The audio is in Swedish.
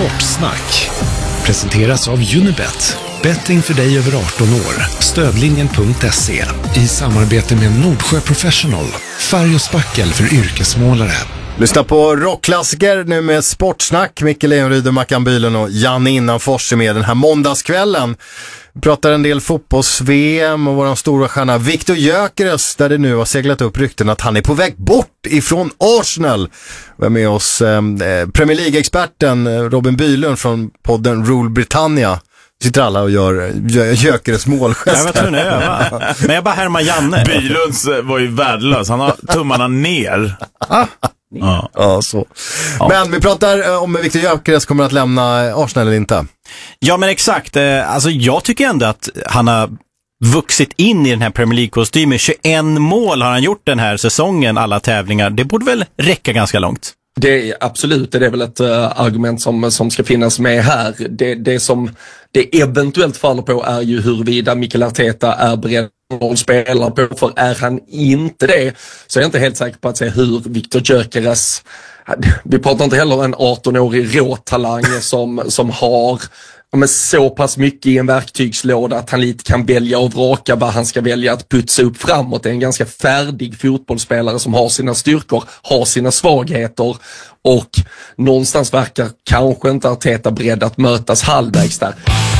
Sportsnack presenteras av Unibet. Betting för dig över 18 år. Stödlinjen.se i samarbete med Nordsjö Professional. Färg och spackel för yrkesmålare. Lyssna på rockklassiker nu med Sportsnack. Micke Leonryd, Mackan Bylund och Janne Innanfors är med den här måndagskvällen. Vi pratar en del fotbolls-VM och vår stora stjärna Viktor Gyökeres, där det nu har seglat upp rykten att han är på väg bort ifrån Arsenal. Vi är med oss Premier League-experten Robin Bylund från podden Rule Britannia. Sitter alla och gör Gyökeres målgester. Jag var tvungen att öva. Men jag bara härmar Janne. Bylunds var ju värdelös. Han har tummarna ner. Ja, så. Ja. Men vi pratar om Viktor Gyökeres kommer att lämna Arsenal eller inte. Ja, men exakt. Alltså jag tycker ändå att han har vuxit in i den här Premier League-kostymen. 21 mål har han gjort den här säsongen, alla tävlingar. Det borde väl räcka ganska långt. Det är absolut, det är väl ett argument som ska finnas med här. Det som det eventuellt faller på är ju huruvida Mikel Arteta är beredd att spela på, för är han inte det så är jag inte helt säker på att se hur Viktor Gyökeres, vi pratar inte heller en 18-årig råtalang som har så pass mycket i en verktygslåda att han lite kan välja och vraka vad han ska välja att putsa upp framåt. Det är en ganska färdig fotbollsspelare som har sina styrkor, har sina svagheter, och någonstans verkar kanske inte Arteta beredd att mötas halvvägs där.